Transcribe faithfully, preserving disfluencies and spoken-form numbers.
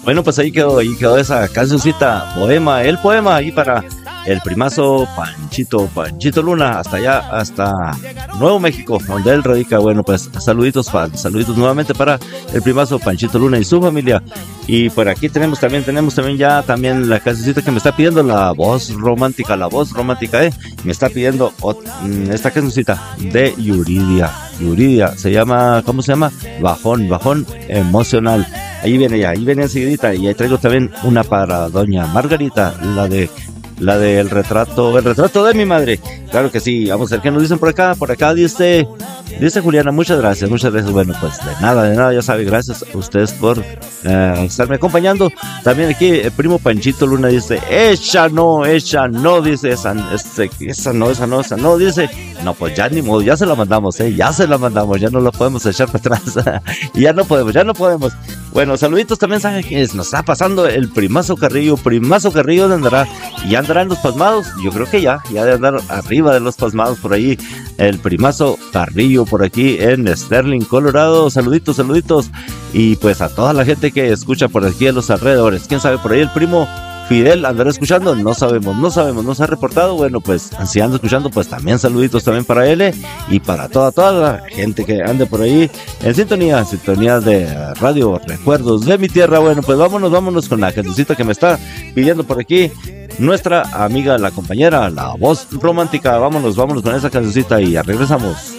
Bueno, pues ahí quedó, ahí quedó esa cancioncita, poema, el poema ahí para el primazo Panchito, Panchito Luna, hasta allá, hasta Nuevo México, donde él radica. Bueno, pues saluditos, fans, saluditos nuevamente para el primazo Panchito Luna y su familia. Y por aquí tenemos también, tenemos también ya también la cancioncita que me está pidiendo la voz romántica, la voz romántica, eh, me está pidiendo ot- esta cancioncita de Yuridia, Yuridia, se llama, ¿cómo se llama? Bajón, bajón emocional. Ahí viene ya, ahí viene enseguidita, y ahí traigo también una para doña Margarita, la de la del retrato, el retrato de mi madre. Claro que sí, vamos a ver qué nos dicen por acá. Por acá dice, dice Juliana, muchas gracias, muchas gracias. Bueno, pues de nada, de nada, ya sabe, gracias a ustedes por eh, estarme acompañando. También aquí el primo Panchito Luna dice, ella no, ella no, dice, esa, ese, esa no, esa no, esa no, dice, no, pues ya ni modo, ya se la mandamos, eh, ya se la mandamos, ya no la podemos echar para atrás, ya no podemos, ya no podemos. Bueno, saluditos también, ¿saben qué nos está pasando? El primazo Carrillo, primazo Carrillo, ¿dónde andará? ¿Ya andarán los pasmados? Yo creo que ya, ya de andar arriba de los pasmados por ahí, el primazo Carrillo por aquí en Sterling, Colorado. Saluditos, saluditos, y pues a toda la gente que escucha por aquí en los alrededores. ¿Quién sabe? Por ahí el primo Fidel andará escuchando, no sabemos, no sabemos, no se ha reportado. Bueno, pues si anda escuchando, pues también saluditos también para él, eh, y para toda, toda la gente que ande por ahí en sintonía, en sintonía de Radio Recuerdos de mi Tierra. Bueno, pues vámonos, vámonos con la cancioncita que me está pidiendo por aquí nuestra amiga, la compañera, la voz romántica. Vámonos, vámonos con esa cancioncita y ya regresamos.